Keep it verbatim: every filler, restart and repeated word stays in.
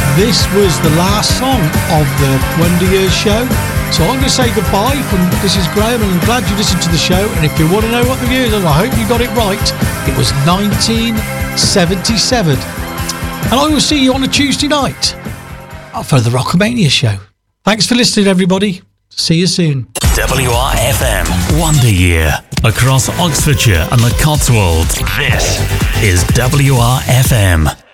this was the last song of the Wonder Years show. So I'm going to say goodbye from This is Graham, and I'm glad you listened to the show. And if you want to know what the year is, I hope you got it right. It was nineteen seventy-seven. And I will see you on a Tuesday night for the Rockamania show. Thanks for listening, everybody. See you soon. W R F M Wonder Year. Across Oxfordshire and the Cotswolds, this is W R F M.